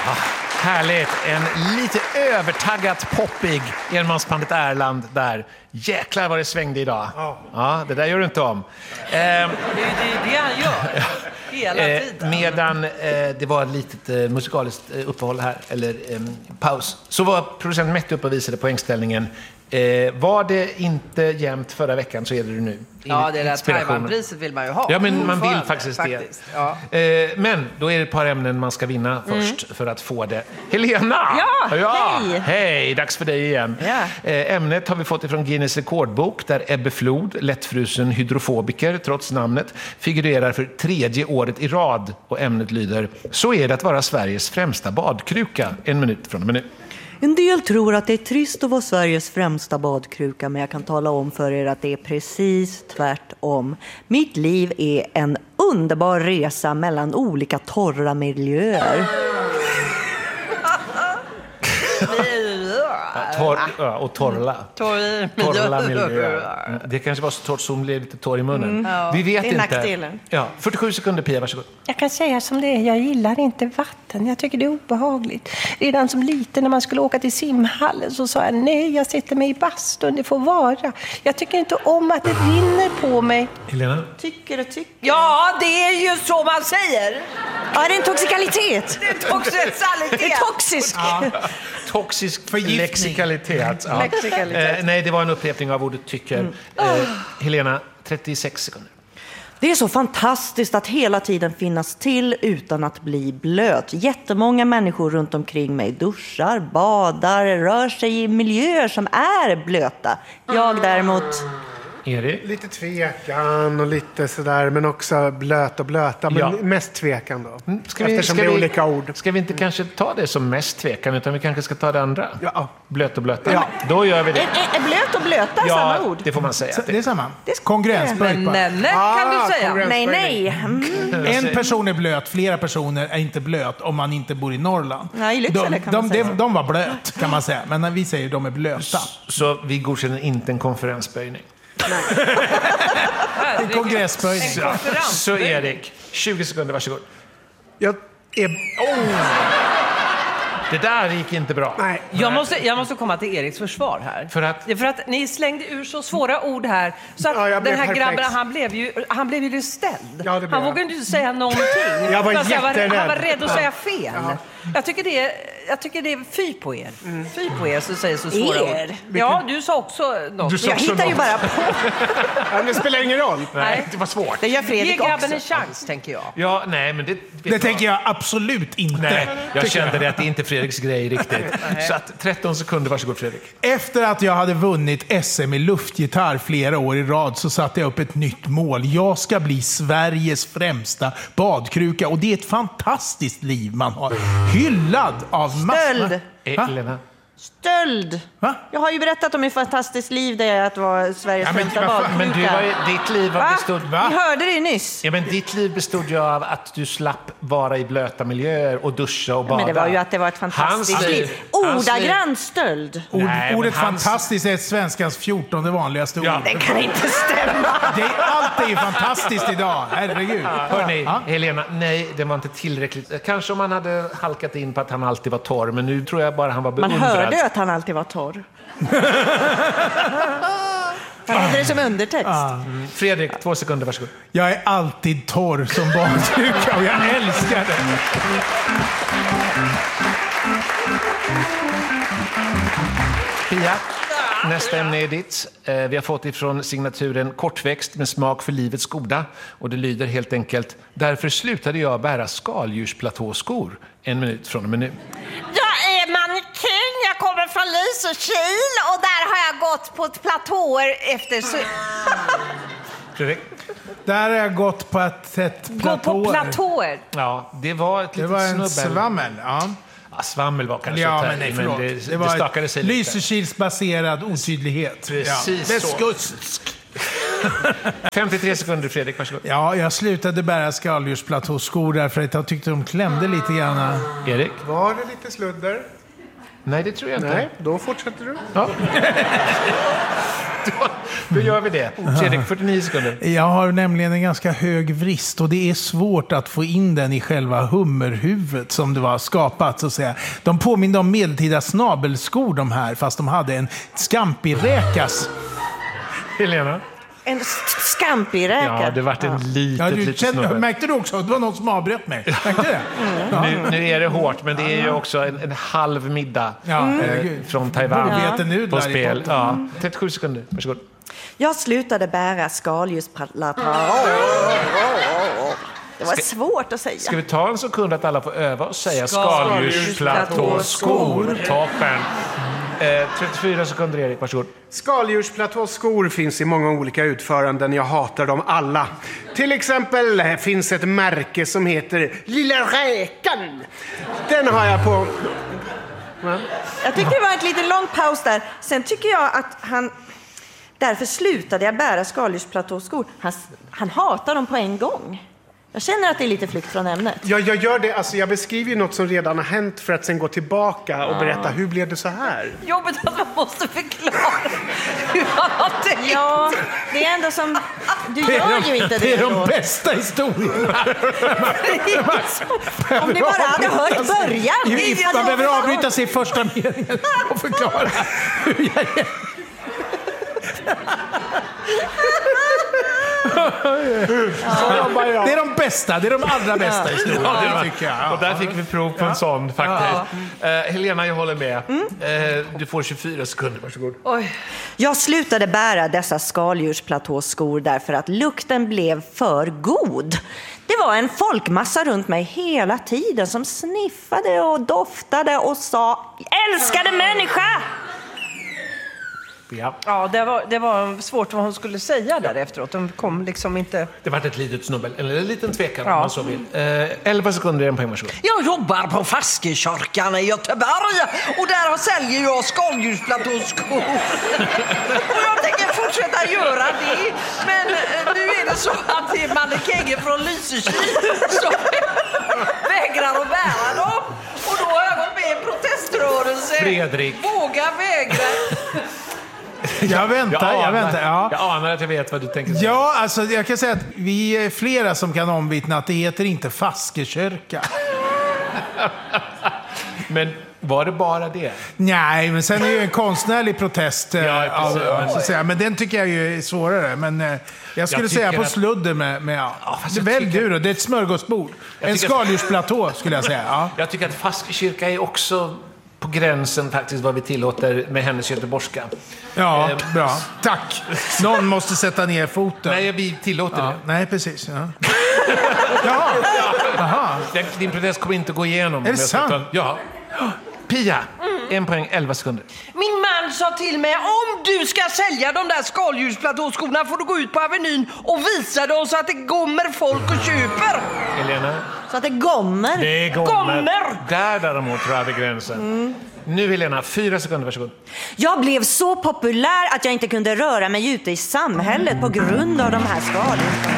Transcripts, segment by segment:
Härligt. En lite övertaggat poppig enmansbandet Erland där. Jäklar vad det svängde idag. Ja, det där gör du inte om. Det är det han gör. Hela tiden. Medan det var ett litet musikaliskt uppehåll här, eller paus, så var producent Mette uppe och visade poängställningen. Var det inte jämnt förra veckan så är det nu. Ja, det där Taiwan-priset vill man ju ha. Ja, men man vill faktiskt det. Ja. Men då är det ett par ämnen man ska vinna först för att få det. Helena! Ja, hej! Hej, dags för dig igen. Ja. Ämnet har vi fått ifrån Guinness rekordbok där Ebbe Flod, lättfrusen hydrofobiker trots namnet, figurerar för 3:e året i rad. Och ämnet lyder: så är det att vara Sveriges främsta badkruka. 1 minut från och med nu. En del tror att det är trist att vara Sveriges främsta badkruka, men jag kan tala om för er att det är precis tvärtom. Mitt liv är en underbar resa mellan olika torra miljöer. Och torra miljöer. Det kanske var så torrt som blev lite torr i munnen. Vi vet det är inte. nackdelen. 47 sekunder, Pia, varsågod. Jag kan säga som det är, jag gillar inte vatten. Jag tycker det är obehagligt. Redan som liten när man skulle åka till simhallen så sa jag nej, jag sätter mig i bastun, det får vara. Jag tycker inte om att det rinner på mig. Helena? Tycker. Ja, det är ju så man säger. Ja, det är en toxikalitet. Det är toxikalitet. Det är toxisk. Toxisk lexikalitet. Ja. Nej, det var en upprepning av ordet tycker. Helena, 36 sekunder. Det är så fantastiskt att hela tiden finnas till utan att bli blöt. Jättemånga människor runt omkring mig duschar, badar, rör sig i miljöer som är blöta. Jag däremot... Erik? Lite tvekan och lite sådär, men också blöta, men mest tvekan då. Eftersom det är olika ord. Ska vi inte kanske ta det som mest tvekan, utan vi kanske ska ta det andra? Ja. Blöt och blöta. Ja. Då gör vi det. Är blöt och blöta samma ord? Det får man säga. Det är samma. Kongruensböjd bara. Men kan du säga. Nej. En person är blöt, flera personer är inte blöt om man inte bor i Norrland. Nej, i Lycksele kan man säga. De var blöt, kan man säga. Men när vi säger de är blöta. Så vi godkänner inte en konferensböjning. En kongressböjning. Så Erik, 20 sekunder, varsågod. Det där gick inte bra. Nej. Jag måste komma till Eriks försvar här. För att ni slängde ur så svåra ord här. Så att den här grabben, han blev ju ställd. Ja, han vågade inte säga någonting. Jag var jätterädd. Han var rädd att säga fel. Ja. Jag tycker det är fy på er. Fy på er som säger så svåra ord. Ja, du sa också något. Jag hittar ju bara på. Ja, det spelar ingen roll. Nej, det var svårt. Det gör Fredrik Ge grabben också. en chans, tänker jag. Ja, nej, men Det tänker jag absolut inte. Nej, jag kände det att det är inte Fredriks grej riktigt. Så att 13 sekunder, varsågod Fredrik. Efter att jag hade vunnit SM i luftgitarr flera år i rad så satte jag upp ett nytt mål. Jag ska bli Sveriges främsta badkruka. Och det är ett fantastiskt liv man har. Hyllad av massor. Elena. Stöld. Va? Jag har ju berättat om hur fantastiskt liv det är att vara Sveriges främsta badkruka. Men ditt liv bestod... Vi hörde det nyss. Ja, men ditt liv bestod ju av att du slapp vara i blöta miljöer och duscha och bada. Men det var ju att det var ett fantastiskt liv. Ordagrant stöld. Ordet fantastiskt är svenskans 14:e vanligaste ord. Ja. Det kan inte stämma. Allt är ju fantastiskt idag. Herregud. Hörrni, Helena, nej, det var inte tillräckligt. Kanske om han hade halkat in på att han alltid var torr, men nu tror jag bara han var beundrad. Man hörde att han alltid var torr. Han hade det som undertext. Fredrik, 2 sekunder, varsågod. Jag är alltid torr som badkruka och jag älskar det. Pia, nästa ämne är ditt. Vi har fått ifrån signaturen kortväxt med smak för livets goda. Och det lyder helt enkelt: därför slutade jag bära skaldjursplatåskor. 1 minut från och med nu. Jag är mannekäng, jag kommer från Lysekil och där har jag gått på ett platåer efter... Fredrik? Där har jag gått på ett platåer. Gå på platåer. Ja, det var ett litet Det var en snubbel. svammel, ja. Ja, svammel var kanske Ja, ett men nej, förlåt. det var stakade sig lite. Lysekilsbaserad otydlighet. Precis så. Västkusk. 53 sekunder, Fredrik, varsågod. Ja, jag slutade bära skaldjursplatåskor därför att jag tyckte de klämde lite grann. Erik? Var det lite sludder? Nej, det tror jag inte. Nej, då fortsätter du. Ja. Då gör vi det. Fredrik, 49 sekunder. Jag har nämligen en ganska hög vrist och det är svårt att få in den i själva hummerhuvudet som det var skapat, så att säga. De påminner om medeltida snabelskor de här, fast de hade en skampiräkas. Helena? En skampiräka. Ja, det vart en litet snubbe. Märkte du också att det var någon som avbröt mig? Märkte det? Nu är det hårt, men det är ju också en halv middag från Taiwan på spel. Ja. 37 sekunder, varsågod. Jag slutade bära skaldjursplatå. Det var svårt att säga. Ska vi ta en sekund att alla får öva och säga skaldjursplatåskor? Toppen. 34 sekunder, Erik, varsågod. Skaldjursplatåskor finns i många olika utföranden. Jag hatar dem alla. Till exempel finns ett märke som heter Lilla Räkan. Den har jag på... Jag tycker det var ett lite lång paus där. Sen tycker jag att han... Därför slutade jag bära skaldjursplatåskor. Han hatar dem på en gång. Jag känner att det är lite flykt från ämnet. Ja, jag gör det. Alltså, jag beskriver ju något som redan har hänt för att sen gå tillbaka och berätta hur blev det så här. Jobbigt att man måste förklara hur han har tänkt. Ja, det är ändå som... Du gör ju inte det. Det är de bästa historierna. Om ni bara hade hört början. Man behöver avbryta sig i första meningen och förklara hur jag är. Det är de bästa, det är de allra bästa historierna, tycker jag. Och där fick vi prov på en sån faktiskt. Helena, jag håller med. Du får 24 sekunder, varsågod. Oj. Jag slutade bära dessa skaldjursplatåskor därför att lukten blev för god. Det var en folkmassa runt mig hela tiden som sniffade och doftade och sa: älskade människa! Ja, det var svårt vad hon skulle säga där efteråt. De kom liksom inte... Det var ett litet snubbel, eller en liten tvekan om man så vill. 11 sekunder, en poäng, varsågod. Jag jobbar på Faskekyrkan i Göteborg och där säljer jag skaldjursplatåskor. Och jag tänker fortsätta göra det. Men nu är det så att det är mannekänger från Lysekil som vägrar att bära dem. Och då har jag gått med i en proteströrelse. Fredrik. Våga vägra. Jag väntar. Ja. Jag anar att jag vet vad du tänker säga. Ja, alltså jag kan säga att vi är flera som kan omvittna att det heter inte Faskekyrka. Men var det bara det? Nej, men sen är det ju en konstnärlig protest. Så att säga. Men den tycker jag ju är svårare. Men jag skulle säga på sludder med välj du då, det är ett smörgåsbord. En skaldjursplatå skulle jag säga. Ja. Jag tycker att Faskekyrka är också på gränsen faktiskt vad vi tillåter med hennes göteborgska. Ja, bra. Tack. Någon måste sätta ner foten. Nej, vi tillåter det. Nej, precis. Ja. Jaha. Din protest kommer inte gå igenom. Är det sant? Ja. Pia, 1 poäng, 11 sekunder. Min man sa till mig: om du ska sälja de där skaldjursplatåskorna får du gå ut på Avenyn och visa dem så att det kommer folk och köper. Helena? Så att det gommer. Det gommer. Där däremot tror jag vid gränsen. Nu Helena, 4 sekunder, varsågod. Jag blev så populär att jag inte kunde röra mig ute i samhället på grund av de här skadorna.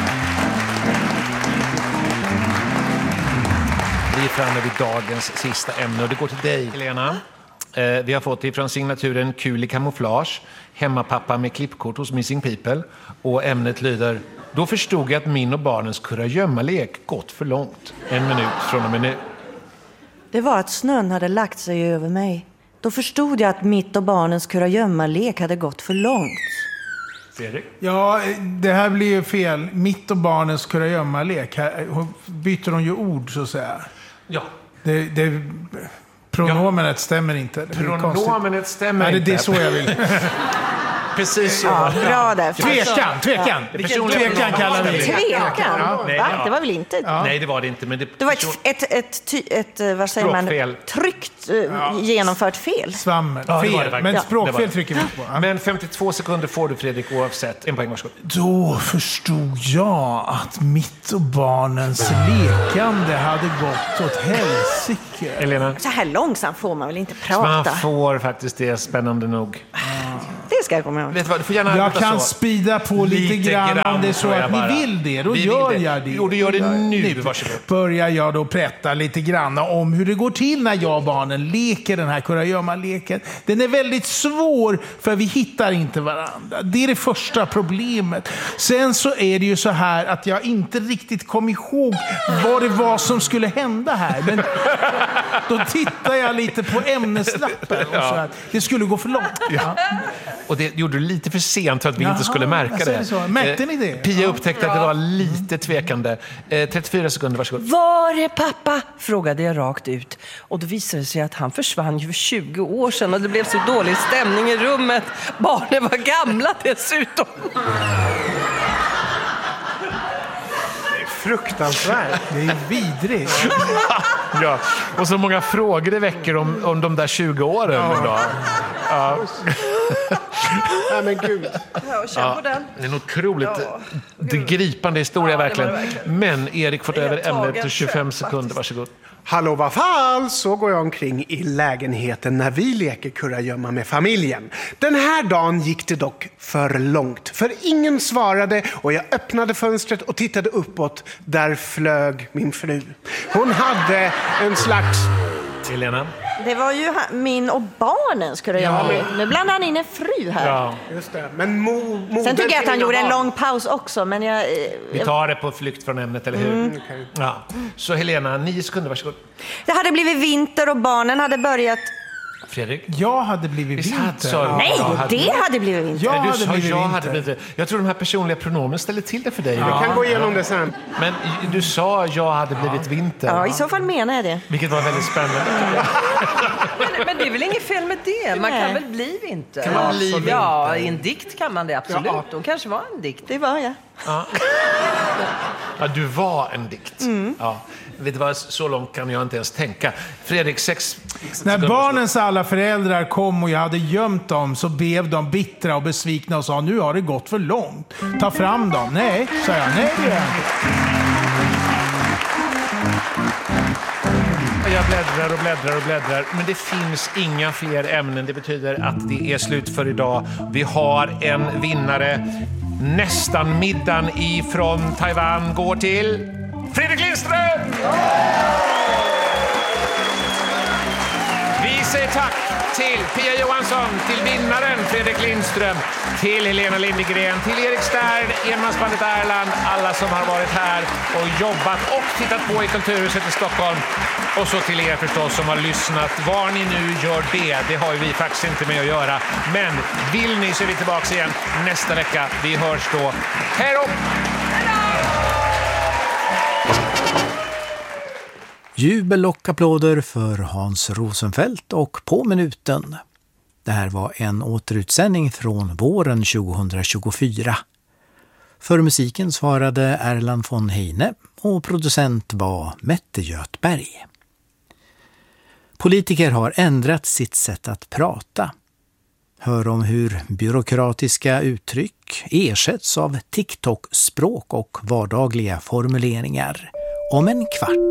Vi är framme vid dagens sista ämne och det går till dig, Helena. Vi har fått ifrån signaturen Kul i kamouflage, hemmapappa med klippkort hos Missing People. Och ämnet lyder: då förstod jag att min och barnens kurragömmalek gått för långt. 1 minut från och med nu. Det var att snön hade lagt sig över mig. Då förstod jag att mitt och barnens kurragömmalek hade gått för långt. Fredrik? Ja, det här blir ju fel. Mitt och barnens kurragömmalek. Här byter de ju ord, så att säga. Ja. Pronomenet stämmer inte. Pronomenet stämmer inte. Det är så jag vill. Precis så. Ja, bra där. Tvekan. Tvekan kallar vi det. Tvekan? Ja. Nej, Va? Det var väl inte... Ja. Nej, det var det inte. Men det var ett vad säger man? Tryckt genomfört fel. Svammel. Ja, fel. Men språkfel trycker vi på. Ja. Men 52 sekunder får du, Fredrik, oavsett. 1 poäng, varsågod. Då förstod jag att mitt och barnens lekande hade gått åt helsike. Elena? Så här långsamt får man väl inte prata? Man får faktiskt det, spännande nog. Det är ska jag komma ihåg. Vet du vad, du får gärna jag kan spida på lite grann om det är så att ni vill det. Då gör jag det. Jo, du gör det nu. Varsågod. Börjar jag då berätta lite grann om hur det går till när jag och barnen leker den här kurragömma-leken. Den är väldigt svår för vi hittar inte varandra. Det är det första problemet. Sen så är det ju så här att jag inte riktigt kom ihåg vad det var som skulle hända här. Men då tittar jag lite på ämneslappen och så att det skulle gå för långt. Ja. Och det gjorde du lite för sent för att vi inte skulle märka det. Märkte ni det? Pia upptäckte att det var lite tvekande. 34 sekunder, varsågod. Var är pappa? Frågade jag rakt ut. Och då visade det sig att han försvann ju för 20 år sedan och det blev så dålig stämning i rummet. Barnen var gamla dessutom. Fruktansvärt. Det är vidrigt. Ja, och så många frågor det väcker om de där 20 åren. Då. Ja. Nej, men gud. Ja, den. Det är en otroligt gripande historia verkligen. Men Erik får över ämnet till 25 sekunder, varsågod. Hallå, vad fan? Så går jag omkring i lägenheten när vi leker kurragömma med familjen. Den här dagen gick det dock för långt. För ingen svarade och jag öppnade fönstret och tittade uppåt. Där flög min fru. Hon hade en slags... Helena? Det var ju min och barnen skulle jag göra. Nu blandar han in en fru här. Ja. Just det. Men sen tycker jag att han gjorde en lång paus också. Men vi tar det på flykt från ämnet, eller hur? Okay. Ja. Så Helena, 9 sekunder, varsågod. Det hade blivit vinter och barnen hade börjat... Fredrik? Jag hade blivit vinter. Nej, det hade blivit vinter. Jag tror de här personliga pronomen ställer till det för dig. Vi kan gå igenom det sen. Men du sa jag hade blivit vinter. Ja, i så fall menar jag det. Vilket var väldigt spännande. Men det är väl inget fel med det? Man kan väl bli vinter? Kan man bli vinter? Ja, i en dikt kan man det absolut. Ja. De kanske var en dikt. Det var jag. Ja, du var en dikt. Ja. Vet du vad, så långt kan jag inte ens tänka. Fredrik, 6 När barnens alla föräldrar kom och jag hade gömt dem så blev de bittra och besvikna och sa nu har det gått för långt. Ta fram dem. Nej, sa jag. Nej, det gör jag inte. Jag bläddrar. Men det finns inga fler ämnen. Det betyder att det är slut för idag. Vi har en vinnare. Nästan middagen ifrån Taiwan går till Fredrik Lindström! Vi säger tack till Pia Johansson, till vinnaren Fredrik Lindström, till Helena Lindegren, till Erik Stern, enmansbandet Erland, alla som har varit här och jobbat och tittat på i Kulturhuset i Stockholm. Och så till er förstås som har lyssnat. Var ni nu gör det har ju vi faktiskt inte med att göra. Men vill ni så är vi tillbaka igen nästa vecka. Vi hörs då. Hej då! Jubel och applåder för Hans Rosenfeldt och På minuten. Det här var en återutsändning från våren 2024. För musiken svarade Erland von Heine och producent var Mette Göthberg. Politiker har ändrat sitt sätt att prata. Hör om hur byråkratiska uttryck ersätts av TikTok-språk och vardagliga formuleringar. Om en kvart.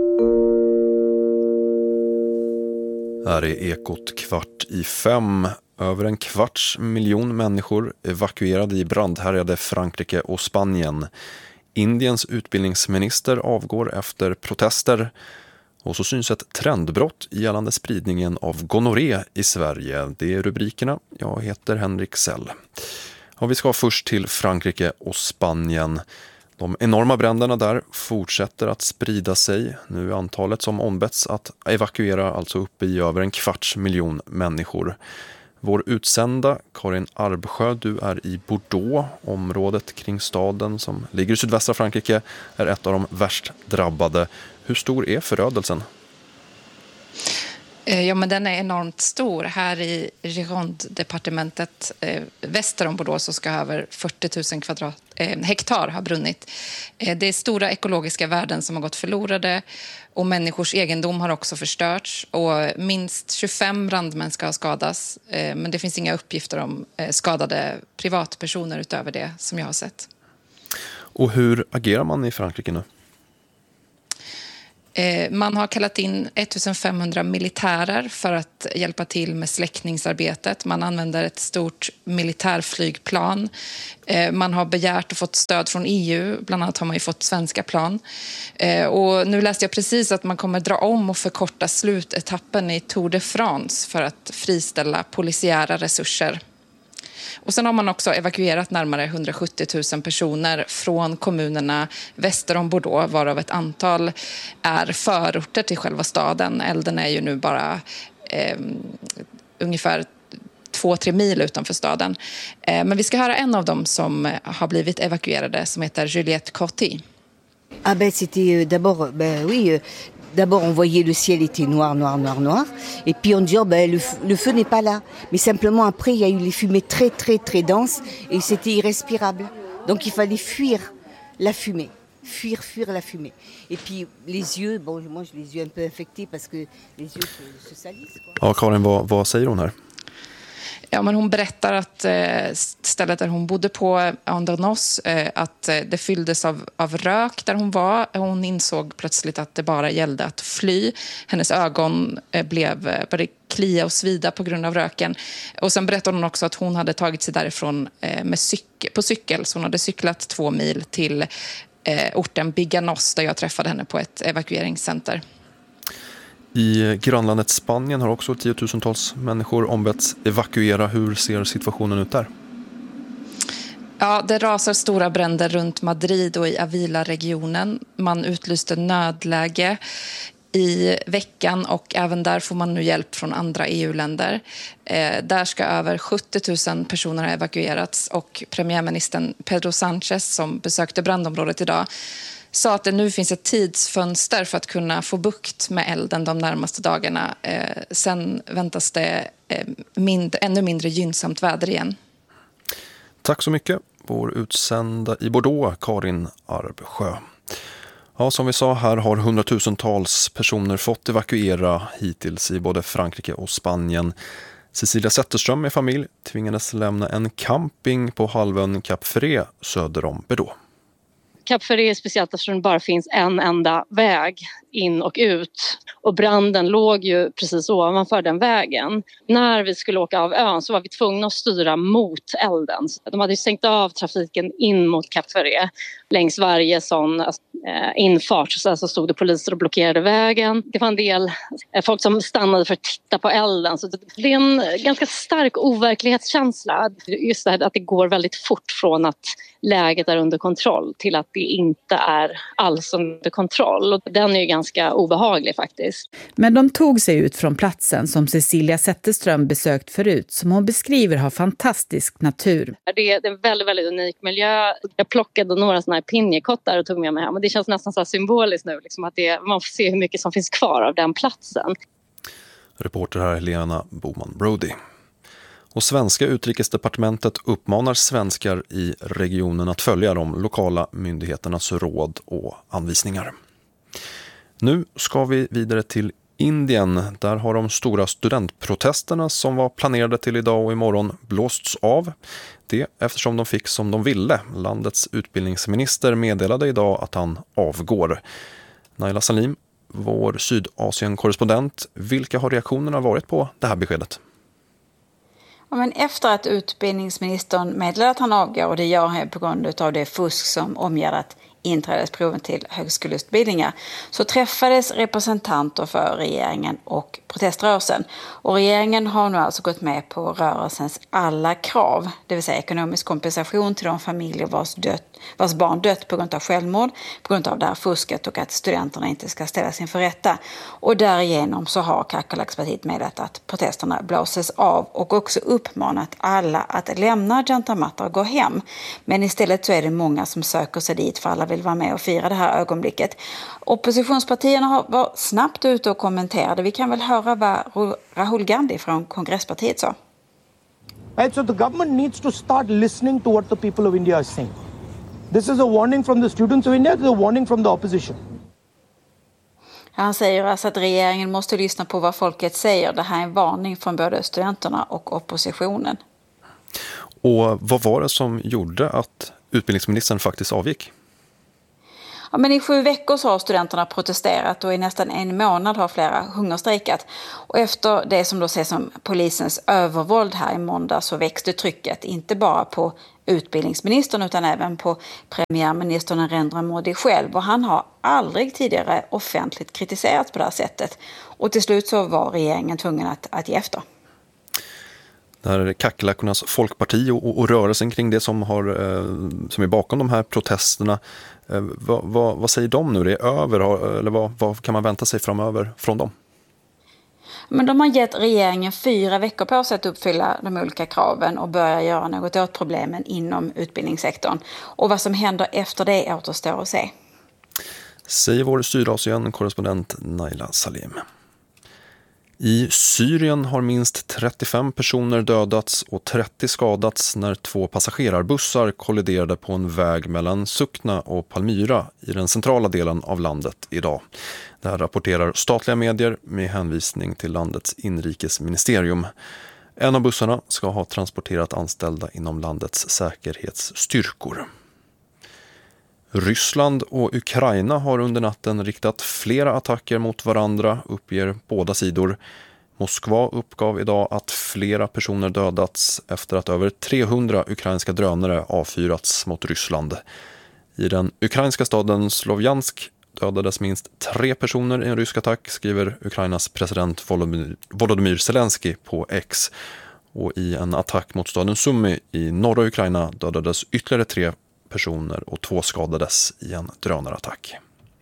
Här är Ekot 4:15. Över 250 000 människor evakuerade i brandhärjade Frankrike och Spanien. Indiens utbildningsminister avgår efter protester. Och så syns ett trendbrott gällande spridningen av gonorré i Sverige. Det är rubrikerna. Jag heter Henrik Sell. Och vi ska först till Frankrike och Spanien. De enorma bränderna där fortsätter att sprida sig. Nu är antalet som ombetts att evakuera alltså uppe i över 250 000 människor. Vår utsända Karin Arbsjö, du är i Bordeaux. Området kring staden som ligger i sydvästra Frankrike är ett av de värst drabbade. Hur stor är förödelsen? Ja, men den är enormt stor. Här i Gironde-departementet väster om Bordeaux så ska över 40 000 hektar ha brunnit. Det är stora ekologiska värden som har gått förlorade och människors egendom har också förstörts. Och minst 25 brandmän ska ha skadats, men det finns inga uppgifter om skadade privatpersoner utöver det som jag har sett. Och hur agerar man i Frankrike nu? Man har kallat in 1500 militärer för att hjälpa till med släckningsarbetet. Man använder ett stort militärflygplan. Man har begärt och fått stöd från EU. Bland annat har man ju fått svenska plan. Och nu läste jag precis att man kommer dra om och förkorta slutetappen i Tour de France för att friställa polisiära resurser. Och sen har man också evakuerat närmare 170 000 personer från kommunerna väster om Bordeaux, varav ett antal är förorter till själva staden. Elden är ju nu bara ungefär 2-3 mil utanför staden. Men vi ska höra en av dem som har blivit evakuerade, som heter Juliette Corti. Ah ben c'était d'abord, d'abord on voyait le ciel était noir, noir, noir, noir. Et puis on disait, le feu n'est pas là. Mais simplement après, il y a eu les fumées très, très, très denses. Et c'était irrespirable. Donc il fallait fuir la fumée. Fuir la fumée. Et puis les yeux, bon moi j'ai les yeux un peu infectés parce que les yeux se salissent. Quoi. Ja, Karin, vad säger hon här? Ja, men hon berättar att stället där hon bodde på Andernos, att det fylldes av rök där hon var. Hon insåg plötsligt att det bara gällde att fly. Hennes ögon började klia och svida på grund av röken. Och sen berättade hon också att hon hade tagit sig därifrån på cykel. Så hon hade cyklat 2 mil till orten Biganos där jag träffade henne på ett evakueringscenter. I grannlandet Spanien har också 10 000-tals människor ombetts evakuera. Hur ser situationen ut där? Ja, det rasar stora bränder runt Madrid och i Avila-regionen. Man utlyste nödläge i veckan och även där får man nu hjälp från andra EU-länder. Där ska över 70 000 personer ha evakuerats och premiärministern Pedro Sánchez, som besökte brandområdet idag, sa att det nu finns ett tidsfönster för att kunna få bukt med elden de närmaste dagarna. Sen väntas det ännu mindre gynnsamt väder igen. Tack så mycket, vår utsända i Bordeaux, Karin Arbsjö. Ja, som vi sa, här har 100,000-tals personer fått evakuera hittills i både Frankrike och Spanien. Cecilia Zetterström med familj tvingades lämna en camping på halvön Cap Ferret söder om Bordeaux. Cap Ferret är speciellt eftersom det bara finns en enda väg in och ut. Och branden låg ju precis ovanför den vägen. När vi skulle åka av ön så var vi tvungna att styra mot elden. De hade ju stängt av trafiken in mot Cap Ferret. Längs varje sån infart så stod det poliser och blockerade vägen. Det var en del folk som stannade för att titta på elden. Så det är en ganska stark overklighetskänsla. Just det här att det går väldigt fort från att läget är under kontroll till att det inte är alls under kontroll. Och den är ju ganska obehaglig faktiskt. Men de tog sig ut från platsen som Cecilia Zetterström besökt förut, som hon beskriver har fantastisk natur. Det är en väldigt, väldigt unik miljö. Jag plockade några såna här pinjekottar och tog med mig hem. Och det känns nästan så här symboliskt nu, liksom att man får se hur mycket som finns kvar av den platsen. Reporter här Helena Boman-Brody. Och svenska utrikesdepartementet uppmanar svenskar i regionen att följa de lokala myndigheternas råd och anvisningar. Nu ska vi vidare till Indien. Där har de stora studentprotesterna som var planerade till idag och imorgon blåsts av. Det eftersom de fick som de ville. Landets utbildningsminister meddelade idag att han avgår. Naila Salim, vår Sydasien-korrespondent. Vilka har reaktionerna varit på det här beskedet? Ja, men efter att utbildningsministern meddelade att han avgår, och det gör han på grund av det fusk som omgärdat inträdesproven till högskoleutbildningar, så träffades representanter för regeringen och proteströrelsen. Och regeringen har nu alltså gått med på rörelsens alla krav, det vill säga ekonomisk kompensation till de familjer vars barn dött på grund av självmord, på grund av det här fusket, och att studenterna inte ska ställas inför rätta. Och därigenom så har Kakalaks-partiet meddelat att protesterna blåses av och också uppmanat alla att lämna Janta Mata och gå hem. Men istället så är det många som söker sig dit för alla vill vara med och fira det här ögonblicket. Oppositionspartierna var snabbt ute och kommenterade. Vi kan väl höra vad Rahul Gandhi från kongresspartiet sa. Right, so the government needs to start listening to what the people of India are saying. This is a warning from the students of India, this is a warning from the opposition. Han säger alltså att regeringen måste lyssna på vad folket säger. Det här är en varning från både studenterna och oppositionen. Och vad var det som gjorde att utbildningsministern faktiskt avgick? Ja, men i 7 veckor så har studenterna protesterat och i nästan 1 månad har flera hungerstrejkat. Och efter det som då ses som polisens övervåld här i måndag så växte trycket inte bara på utbildningsministern utan även på premiärministern Narendra Modi själv. Och han har aldrig tidigare offentligt kritiserats på det här sättet. Och till slut så var regeringen tvungen att ge efter. Det här är Kackerlackornas folkparti och rörelsen kring det som är bakom de här protesterna. Vad säger de nu? Det är över, eller vad kan man vänta sig framöver från dem? Men de har gett regeringen 4 veckor på sig att uppfylla de olika kraven och börja göra något åt problemen inom utbildningssektorn. Och vad som händer efter det återstår att se. Säger vår Sydasien-korrespondent Naila Salim. I Syrien har minst 35 personer dödats och 30 skadats när 2 passagerarbussar kolliderade på en väg mellan Sukna och Palmyra i den centrala delen av landet idag. Det här rapporterar statliga medier med hänvisning till landets inrikesministerium. En av bussarna ska ha transporterat anställda inom landets säkerhetsstyrkor. Ryssland och Ukraina har under natten riktat flera attacker mot varandra, uppger båda sidor. Moskva uppgav idag att flera personer dödats efter att över 300 ukrainska drönare avfyrats mot Ryssland. I den ukrainska staden Slovjansk dödades minst 3 personer i en rysk attack, skriver Ukrainas president Volodymyr Zelensky på X. Och i en attack mot staden Sumy i norra Ukraina dödades ytterligare 3 personer och 2 skadades i en drönarattack.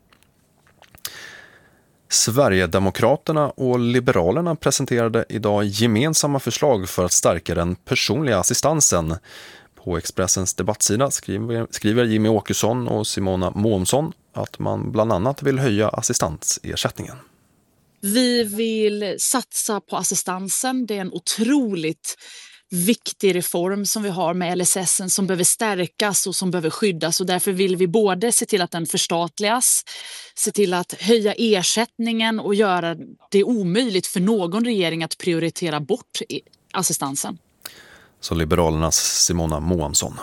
Sverigedemokraterna och Liberalerna presenterade idag gemensamma förslag för att stärka den personliga assistansen. På Expressens debattsida skriver Jimmy Åkesson och Simona Månsson att man bland annat vill höja assistansersättningen. Vi vill satsa på assistansen. Det är en otroligt viktig reform som vi har med LSS som behöver stärkas och som behöver skyddas, och därför vill vi både se till att den förstatligas, se till att höja ersättningen och göra det omöjligt för någon regering att prioritera bort assistansen. Så Liberalernas Simona Månsson.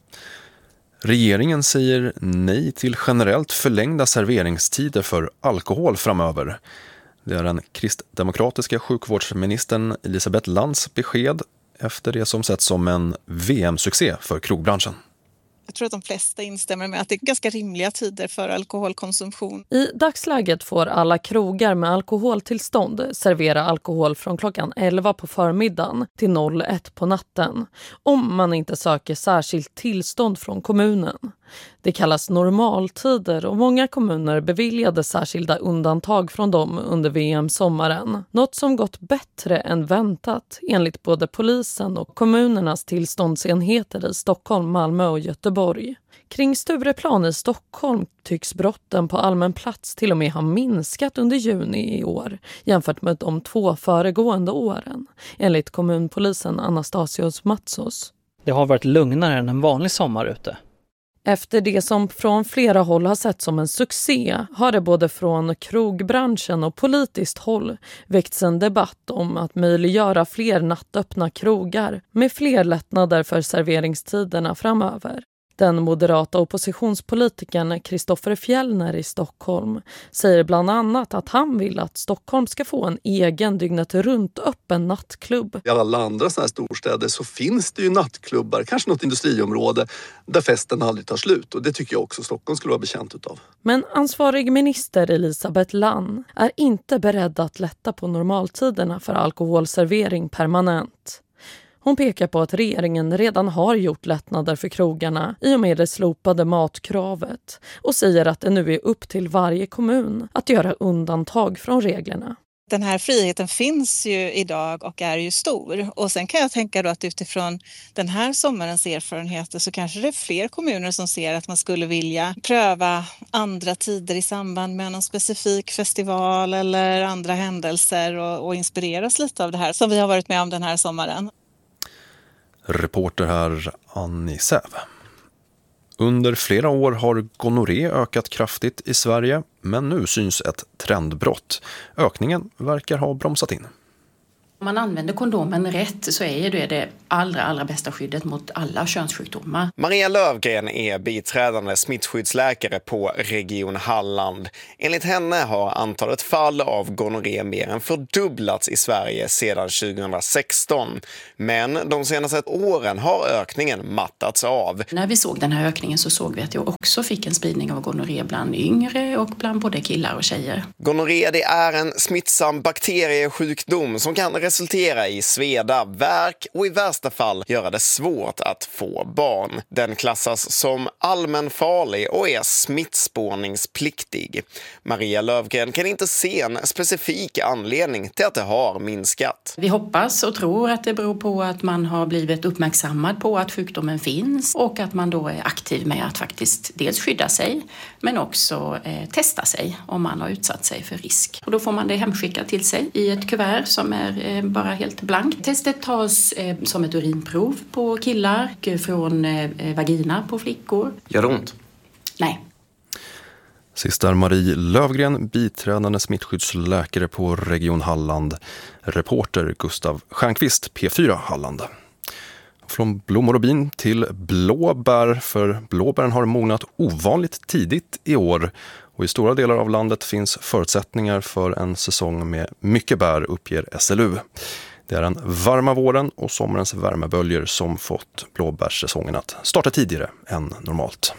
Regeringen säger nej till generellt förlängda serveringstider för alkohol framöver. Det är den kristdemokratiska sjukvårdsministern Elisabeth Lantz besked efter det som sett som en VM-succé för krogbranschen. Jag tror att de flesta instämmer med att det är ganska rimliga tider för alkoholkonsumtion. I dagsläget får alla krogar med alkoholtillstånd servera alkohol från klockan 11 på förmiddagen till 01 på natten, om man inte söker särskilt tillstånd från kommunen. Det kallas normaltider och många kommuner beviljade särskilda undantag från dem under VM-sommaren. Något som gått bättre än väntat enligt både polisen och kommunernas tillståndsenheter i Stockholm, Malmö och Göteborg. Kring Stureplan i Stockholm tycks brotten på allmän plats till och med ha minskat under juni i år jämfört med de 2 föregående åren, enligt kommunpolisen Anastasios Matsos. Det har varit lugnare än en vanlig sommar ute. Efter det som från flera håll har sett som en succé har det både från krogbranschen och politiskt håll väckts en debatt om att möjliggöra fler nattöppna krogar med fler lättnader för serveringstiderna framöver. Den moderata oppositionspolitikern Kristoffer Fjellner i Stockholm säger bland annat att han vill att Stockholm ska få en egen dygnet runt öppen nattklubb. I alla andra sådana här storstäder så finns det ju nattklubbar, kanske något industriområde där festen aldrig tar slut, och det tycker jag också Stockholm skulle vara bekänt utav. Men ansvarig minister Elisabeth Lantz är inte beredd att lätta på normaltiderna för alkoholservering permanent. Hon pekar på att regeringen redan har gjort lättnader för krogarna i och med det slopade matkravet och säger att det nu är upp till varje kommun att göra undantag från reglerna. Den här friheten finns ju idag och är ju stor. Och sen kan jag tänka då att utifrån den här sommarens erfarenheter så kanske det är fler kommuner som ser att man skulle vilja pröva andra tider i samband med någon specifik festival eller andra händelser och inspireras lite av det här som vi har varit med om den här sommaren. Reporter här Annie Säv. Under flera år har gonorré ökat kraftigt i Sverige, men nu syns ett trendbrott. Ökningen verkar ha bromsat in. Om man använder kondomen rätt så är det allra bästa skyddet mot alla könssjukdomar. Maria Lövgren är biträdande smittskyddsläkare på Region Halland. Enligt henne har antalet fall av gonorré mer än fördubblats i Sverige sedan 2016. Men de senaste åren har ökningen mattats av. När vi såg den här ökningen så såg vi att jag också fick en spridning av gonorré bland yngre och bland både killar och tjejer. Gonorré, det är en smittsam bakteriesjukdom som kan resultera i sveda, värk och i värsta fall göra det svårt att få barn. Den klassas som allmänfarlig och är smittspårningspliktig. Maria Lövgren kan inte se en specifik anledning till att det har minskat. Vi hoppas och tror att det beror på att man har blivit uppmärksammad på att sjukdomen finns och att man då är aktiv med att faktiskt dels skydda sig men också testa sig om man har utsatt sig för risk. Och då får man det hemskickat till sig i ett kuvert som är bara helt blankt. Testet tas som ett urinprov på killar och från vagina på flickor. Gör det ont? Nej. Sist är Marie Lövgren, biträdande smittskyddsläkare på Region Halland. Reporter Gustav Stjernqvist, P4 Halland. Från blommor och bin till blåbär, för blåbären har mognat ovanligt tidigt i år. Och i stora delar av landet finns förutsättningar för en säsong med mycket bär, uppger SLU. Det är den varma våren och sommarens värmeböljor som fått blåbärssäsongen att starta tidigare än normalt.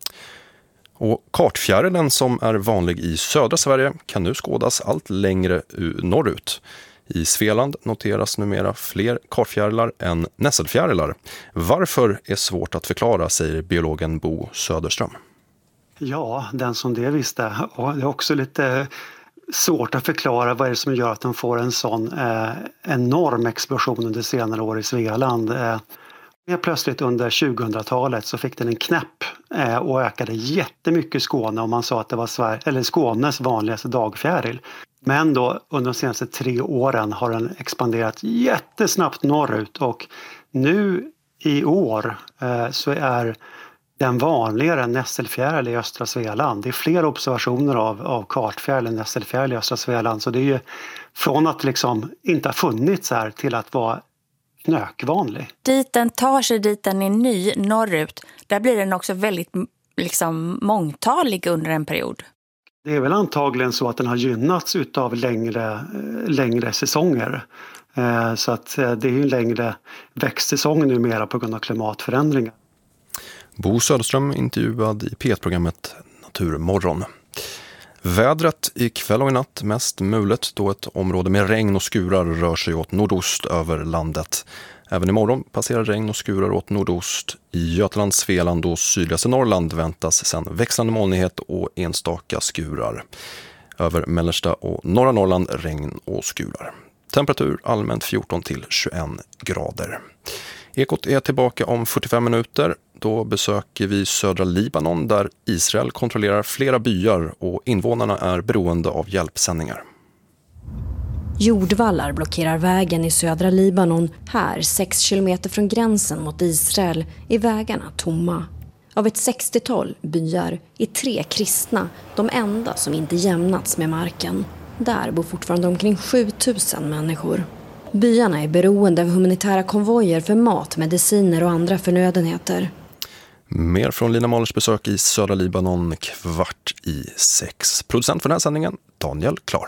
Och kartfjärilen som är vanlig i södra Sverige kan nu skådas allt längre norrut. I Svealand noteras numera fler kartfjärilar än nässelfjärilar. Varför är svårt att förklara, säger biologen Bo Söderström. Ja, den som det visste. Och det är också lite svårt att förklara vad är det som gör att de får en sån enorm explosion under senare år i Svealand. Plötsligt under 2000-talet så fick den en knäpp och ökade jättemycket i Skåne, och man sa att det var Skånes vanligaste dagfjäril. Men då under de senaste 3 åren har den expanderat jättesnabbt norrut, och nu i år så är den vanligare än nässelfjäril i östra Svealand. Det är fler observationer av kartfjäril än nässelfjäril i östra Svealand. Så det är ju från att liksom inte ha funnits här till att vara knökvanlig. Dit den är ny norrut, där blir den också väldigt mångtalig under en period. Det är väl antagligen så att den har gynnats utav längre säsonger. Så att det är ju en längre växtsäsong numera på grund av klimatförändringar. Bo Söderström intervjuad i P1-programmet Naturmorgon. Vädret ikväll och i natt mest mulet då ett område med regn och skurar rör sig åt nordost över landet. Även imorgon passerar regn och skurar åt nordost. I Götaland, Svealand och sydligaste Norrland väntas sedan växlande molnighet och enstaka skurar. Över mellersta och norra Norrland regn och skurar. Temperatur allmänt 14 till 21 grader. Ekot är tillbaka om 45 minuter. Då besöker vi södra Libanon där Israel kontrollerar flera byar och invånarna är beroende av hjälpsändningar. Jordvallar blockerar vägen i södra Libanon. Här, 6 kilometer från gränsen mot Israel, är vägarna tomma. Av ett 60-tal byar är 3 kristna, de enda som inte jämnats med marken. Där bor fortfarande omkring 7000 människor. Byarna är beroende av humanitära konvojer för mat, mediciner och andra förnödenheter. Mer från Lina Mahlers besök i södra Libanon 5:45. Producent för den här sändningen, Daniel Klar.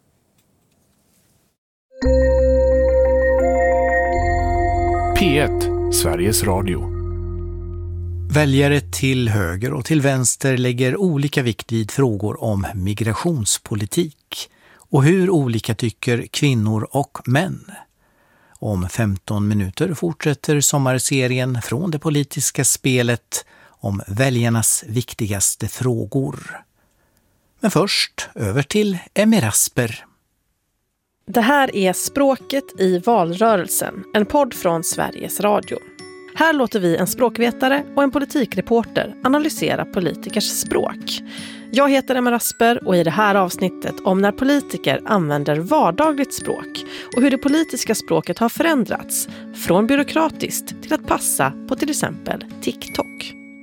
P1, Sveriges Radio. Väljare till höger och till vänster lägger olika vikt vid frågor om migrationspolitik. Och hur olika tycker kvinnor och män? Om 15 minuter fortsätter sommarserien Från det politiska spelet om väljarnas viktigaste frågor. Men först över till Emmy Rasper. Det här är Språket i valrörelsen, en podd från Sveriges Radio. Här låter vi en språkvetare och en politikreporter analysera politikers språk. Jag heter Emma Rasper och i det här avsnittet om när politiker använder vardagligt språk och hur det politiska språket har förändrats från byråkratiskt till att passa på till exempel TikTok.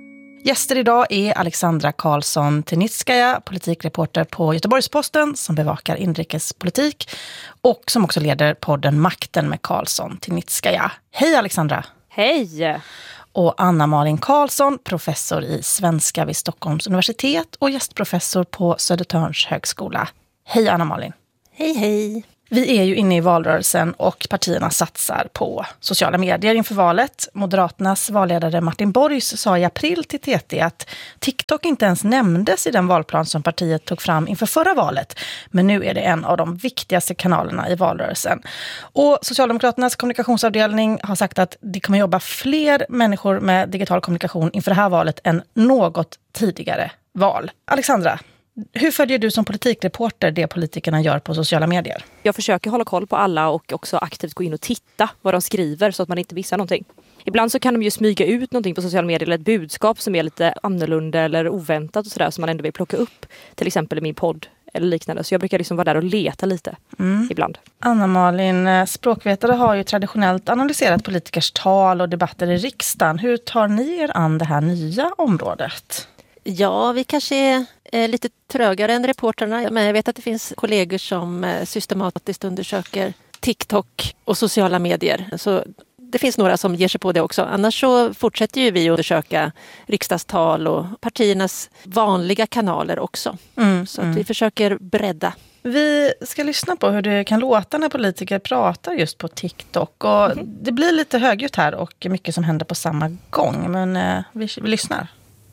Gäster idag är Alexandra Karlsson Tenitskaja, politikreporter på Göteborgs-Posten som bevakar inrikespolitik och som också leder podden Makten med Karlsson Tenitskaja. Hej Alexandra! Hej! Och Anna-Malin Karlsson, professor i svenska vid Stockholms universitet och gästprofessor på Södertörns högskola. Hej Anna-Malin! Hej hej! Vi är ju inne i valrörelsen och partierna satsar på sociala medier inför valet. Moderaternas valledare Martin Borgs sa i april till TT att TikTok inte ens nämndes i den valplan som partiet tog fram inför förra valet. Men nu är det en av de viktigaste kanalerna i valrörelsen. Och Socialdemokraternas kommunikationsavdelning har sagt att det kommer jobba fler människor med digital kommunikation inför det här valet än något tidigare val. Alexandra, hur följer du som politikreporter det politikerna gör på sociala medier? Jag försöker hålla koll på alla och också aktivt gå in och titta vad de skriver så att man inte missar någonting. Ibland så kan de ju smyga ut någonting på sociala medier eller ett budskap som är lite annorlunda eller oväntat och sådär som man ändå vill plocka upp. Till exempel i min podd eller liknande. Så jag brukar liksom vara där och leta lite ibland. Anna-Malin, språkvetare har ju traditionellt analyserat politikers tal och debatter i riksdagen. Hur tar ni er an det här nya området? Ja, vi kanske är lite trögare än reporterna. Men jag vet att det finns kollegor som systematiskt undersöker TikTok och sociala medier. Så det finns några som ger sig på det också. Annars så fortsätter ju vi att undersöka riksdagstal och partiernas vanliga kanaler också. Så att vi försöker bredda. Vi ska lyssna på hur det kan låta när politiker pratar just på TikTok. Och det blir lite högljutt här och mycket som händer på samma gång. Men vi lyssnar.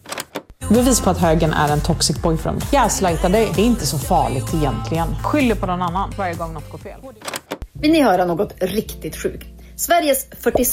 Bevis på att högern är en toxic boyfriend. Gaslightar dig, det är inte så farligt egentligen. Skyller på någon annan varje gång något går fel. Vill ni höra något riktigt sjukt? Sveriges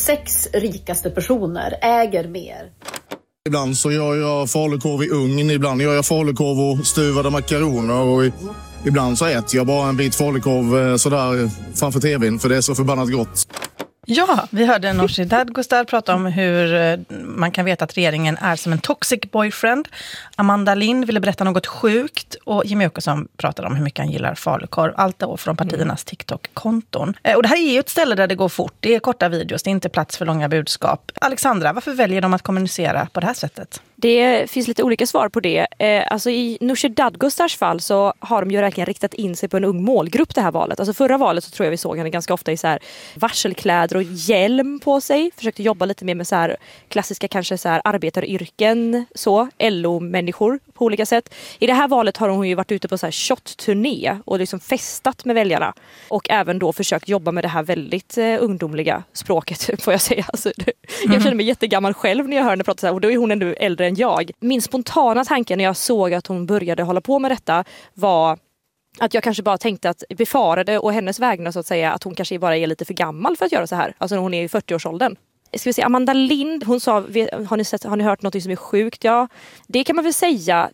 46 rikaste personer äger mer. Ibland så gör jag falukorv i ugn, ibland gör jag falukorv och stuvade makaroner och ibland så äter jag bara en bit falukorv sådär framför tvn för det är så förbannat gott. Ja, vi hörde Nooshi Dadgostar prata om hur man kan veta att regeringen är som en toxic boyfriend. Amanda Lind ville berätta något sjukt och Jimmy Åkesson pratade om hur mycket han gillar falukorv. Allt då från partiernas TikTok-konton. Och det här är ju ett ställe där det går fort. Det är korta videos, det är inte plats för långa budskap. Alexandra, varför väljer de att kommunicera på det här sättet? Det finns lite olika svar på det. Alltså i Nooshi Dadgostars fall så har de ju verkligen riktat in sig på en ung målgrupp det här valet. Alltså förra valet så tror jag vi såg henne ganska ofta i så här varselkläder och hjälm på sig. Försökte jobba lite mer med så här klassiska kanske så här arbetaryrken, så LO-människor på olika sätt. I det här valet har hon ju varit ute på så här shot-turné och liksom festat med väljarna. Och även då försökt jobba med det här väldigt ungdomliga språket får jag säga. Alltså, jag känner mig jättegammal själv när jag hör henne prata så här och då är hon ändå äldre än jag. Min spontana tanke när jag såg att hon började hålla på med detta var att jag kanske bara tänkte att befarade och hennes vägnar så att säga att hon kanske bara är lite för gammal för att göra så här. Alltså när hon är i 40-årsåldern. Ska vi se, Amanda Lind, hon sa, har ni hört något som är sjukt? Ja, det kan man väl säga.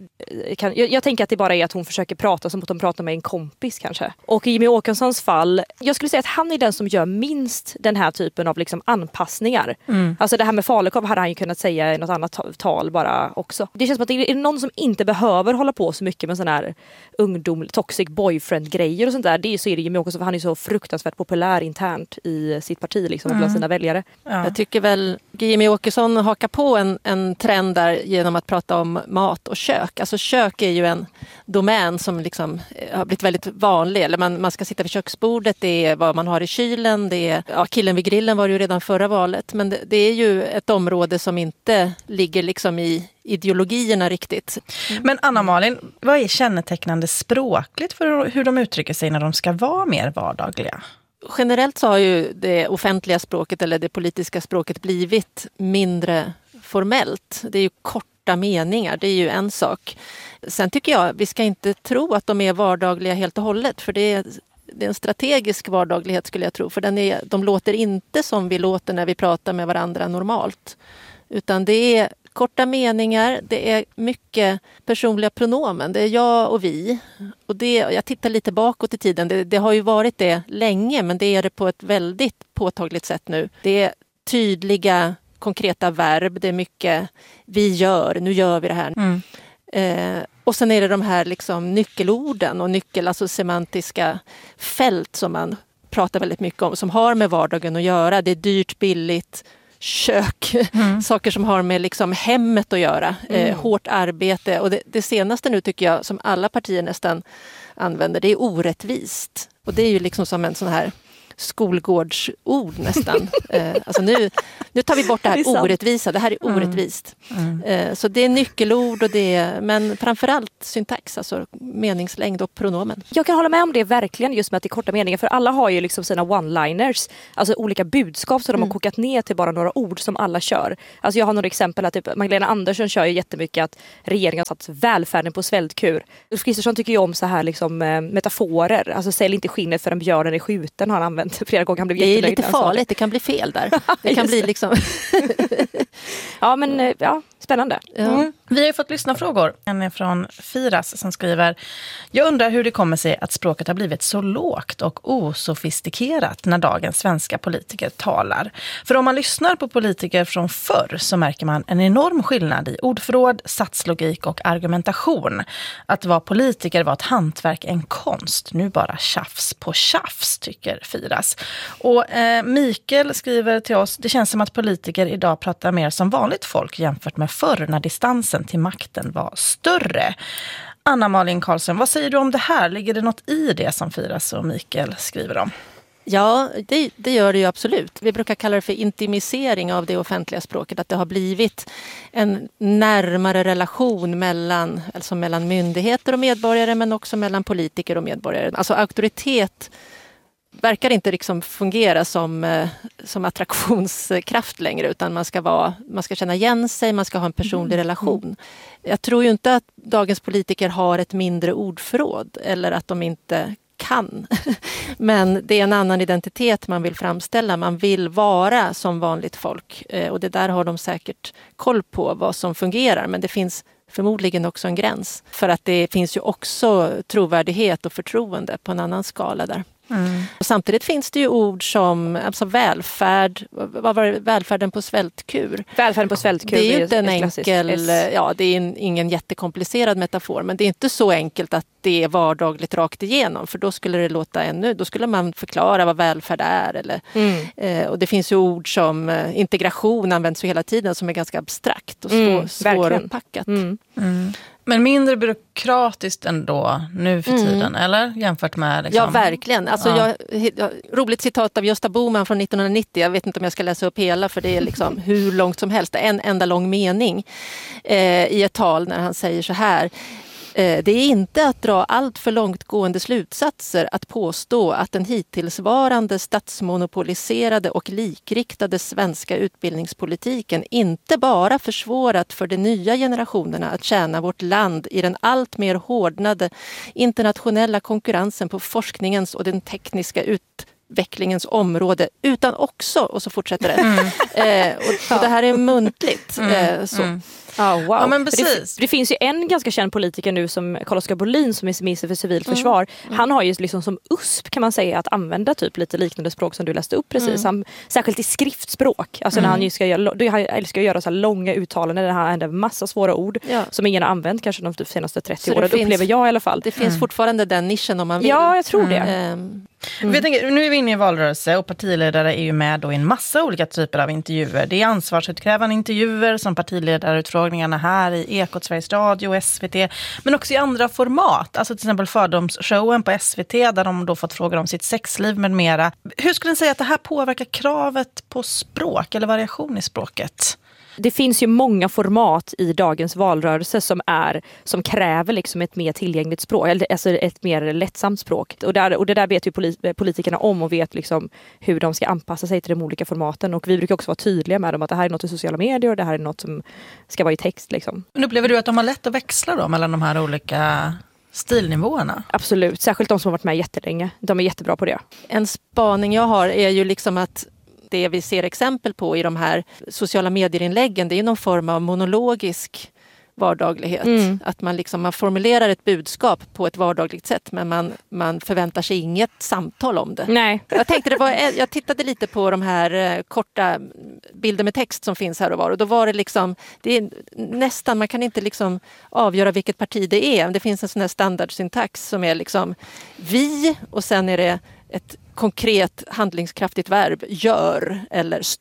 Jag tänker att det bara är att hon försöker prata som att hon pratar med en kompis kanske. Och i Jimmy Åkessons fall, jag skulle säga att han är den som gör minst den här typen av liksom anpassningar. Alltså det här med falukorv hade han ju kunnat säga i något annat tal bara också. Det känns som att det är någon som inte behöver hålla på så mycket med sån här toxic boyfriend-grejer och sånt där. Det är så är det Jimmy Åkesson, för han är så fruktansvärt populär internt i sitt parti liksom, bland sina väljare. Ja. Jag tycker väl Jimmy Åkesson hakar på en trend där genom att prata om mat och kök. Alltså kök är ju en domän som liksom har blivit väldigt vanlig. Eller man ska sitta vid köksbordet, det är vad man har i kylen. Det är, killen vid grillen var det ju redan förra valet. Men det är ju ett område som inte ligger liksom i ideologierna riktigt. Men Anna-Malin, vad är kännetecknande språkligt för hur de uttrycker sig när de ska vara mer vardagliga? Generellt så har ju det offentliga språket eller det politiska språket blivit mindre formellt. Det är ju korta meningar, det är ju en sak. Sen tycker jag, vi ska inte tro att de är vardagliga helt och hållet, för det är en strategisk vardaglighet skulle jag tro. För de låter inte som vi låter när vi pratar med varandra normalt. Utan det är korta meningar, det är mycket personliga pronomen. Det är jag och vi. Och jag tittar lite bakåt i tiden. Det har ju varit det länge, men det är det på ett väldigt påtagligt sätt nu. Det är tydliga, konkreta verb. Det är mycket vi gör, nu gör vi det här. Och sen är det de här liksom nyckelorden och alltså semantiska fält som man pratar väldigt mycket om, som har med vardagen att göra. Det är dyrt, billigt, kök, saker som har med liksom hemmet att göra, hårt arbete. Och det senaste nu tycker jag som alla partier nästan använder, det är orättvist. Och det är ju liksom som en sån här skolgårdsord nästan. Alltså nu tar vi bort det här orättvisa. Det här är orättvist. Så det är nyckelord och men framförallt syntax, alltså meningslängd och pronomen. Jag kan hålla med om det verkligen, just med att det är korta meningar, för alla har ju liksom sina one-liners, alltså olika budskap som de har kokat ner till bara några ord som alla kör. Alltså jag har några exempel att typ Magdalena Andersson kör ju jättemycket att regeringen har satt välfärden på svältkur. Ulf Kristersson tycker ju om så här liksom metaforer, alltså sälj inte skinnet för en björnen är skjuten, har han använt flera gånger. Han blev det är lite farligt, det kan bli fel där. Det kan bli liksom... Ja, men spännande. Ja. Vi har ju fått lyssna frågor. En är från Firas som skriver: jag undrar hur det kommer sig att språket har blivit så lågt och osofistikerat när dagens svenska politiker talar. För om man lyssnar på politiker från förr så märker man en enorm skillnad i ordförråd, satslogik och argumentation. Att vara politiker var ett hantverk, en konst. Nu bara tjafs på tjafs, tycker Firas. Och Mikael skriver till oss: det känns som att politiker idag pratar mer som vanligt folk jämfört med förr när distansen till makten var större. Anna-Malin Karlsson, vad säger du om det här? Ligger det något i det som Firas och Mikael skriver om? Ja, det gör det ju absolut. Vi brukar kalla det för intimisering av det offentliga språket. Att det har blivit en närmare relation mellan myndigheter och medborgare, men också mellan politiker och medborgare. Alltså auktoritet verkar inte liksom fungera som attraktionskraft längre, utan man ska känna igen sig, man ska ha en personlig relation. Jag tror ju inte att dagens politiker har ett mindre ordförråd eller att de inte kan. Men det är en annan identitet man vill framställa. Man vill vara som vanligt folk. Och det där har de säkert koll på vad som fungerar. Men det finns förmodligen också en gräns. För att det finns ju också trovärdighet och förtroende på en annan skala där. Och samtidigt finns det ju ord som alltså välfärd, vad var det? Välfärden på svältkur. Välfärden på svältkur. Det är ju inte en enkel, det är ingen jättekomplicerad metafor, men det är inte så enkelt att det är vardagligt rakt igenom, för då skulle det låta då skulle man förklara vad välfärd är eller, och det finns ju ord som integration används ju hela tiden som är ganska abstrakt och svårupppackat. Men mindre byråkratiskt ändå nu för tiden, eller? Jämfört med... Liksom... Ja, verkligen. Alltså, roligt citat av Gösta Bohman från 1990. Jag vet inte om jag ska läsa upp hela, för det är liksom hur långt som helst. En enda lång mening i ett tal när han säger så här: det är inte att dra allt för långtgående slutsatser att påstå att den hittillsvarande statsmonopoliserade och likriktade svenska utbildningspolitiken inte bara försvårat för de nya generationerna att tjäna vårt land i den allt mer hårdnade internationella konkurrensen på forskningens och den tekniska utvecklingens område, utan också, och så fortsätter det. Och det här är muntligt. Wow. Ja, men precis. Det finns ju en ganska känd politiker nu som Carl-Oskar Bohlin som är minister för civilt försvar. Han har ju liksom som USP, kan man säga, att använda typ lite liknande språk som du läste upp precis. Särskilt i skriftspråk. Alltså när han ju ska älskar att göra så här långa uttalanden där han använder massa svåra ord som ingen har använt kanske de senaste 30 åren. Det upplever jag i alla fall. Det finns fortfarande den nischen om man vill. Ja, jag tror det. Jag tänker, nu är vi inne i valrörelse och partiledare är ju med då i en massa olika typer av intervjuer. Det är ansvarsutkrävande intervjuer som partiledarutfrågningarna här i Ekot, Sveriges Radio och SVT, men också i andra format. Alltså till exempel fördomsshowen på SVT där de då fått frågor om sitt sexliv med mera. Hur skulle ni säga att det här påverkar kravet på språk eller variation i språket? Det finns ju många format i dagens valrörelse som kräver liksom ett mer tillgängligt språk, alltså ett mer lättsamt språk. Och det där vet ju politikerna om och vet liksom hur de ska anpassa sig till de olika formaten. Och vi brukar också vara tydliga med dem att det här är något i sociala medier och det här är något som ska vara i text. Liksom. Men upplever du att de har lätt att växla då mellan de här olika stilnivåerna? Absolut, särskilt de som har varit med jättelänge. De är jättebra på det. En spaning jag har är ju liksom att det vi ser exempel på i de här sociala medierinläggen, det är någon form av monologisk vardaglighet. Att man formulerar ett budskap på ett vardagligt sätt, men man förväntar sig inget samtal om det. Nej. Jag tittade lite på de här korta bilder med text som finns här och var, och då var det liksom, det är nästan, man kan inte liksom avgöra vilket parti det är. Det finns en sån här standardsyntax som är liksom vi, och sen är det ett konkret handlingskraftigt verb, gör eller stoppa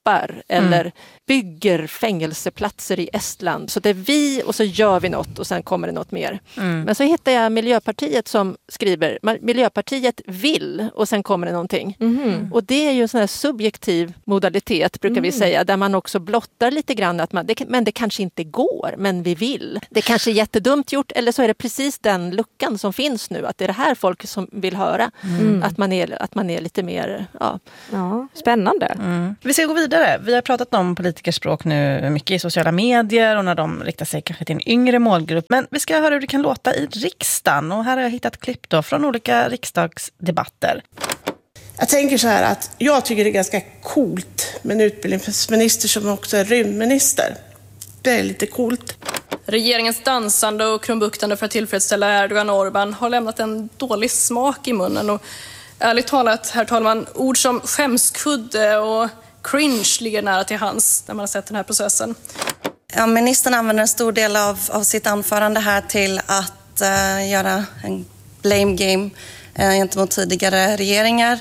shoppar eller bygger fängelseplatser i Estland. Så det är vi och så gör vi något och sen kommer det något mer. Men så hittar jag Miljöpartiet som skriver Miljöpartiet vill och sen kommer det någonting. Och det är ju en sån här subjektiv modalitet brukar vi säga, där man också blottar lite grann att men det kanske inte går, men vi vill. Det kanske är jättedumt gjort, eller så är det precis den luckan som finns nu, att det är det här folk som vill höra. Att man är lite mer spännande. Vi ska gå vidare. Vi har pratat om politikerspråk nu mycket i sociala medier och när de riktar sig kanske till en yngre målgrupp. Men vi ska höra hur det kan låta i riksdagen, och här har jag hittat klipp då från olika riksdagsdebatter. Jag tänker så här att jag tycker det är ganska coolt med en utbildningsminister som också är rymdminister. Det är lite coolt. Regeringens dansande och krumbuktande för att tillfredsställa Erdogan och Orbán har lämnat en dålig smak i munnen. Och ärligt talat, herr talman, ord som skämskudde och cringe ligger nära till hands när man har sett den här processen. Ja, ministern använder en stor del av sitt anförande här till att göra en blame game gentemot tidigare regeringar.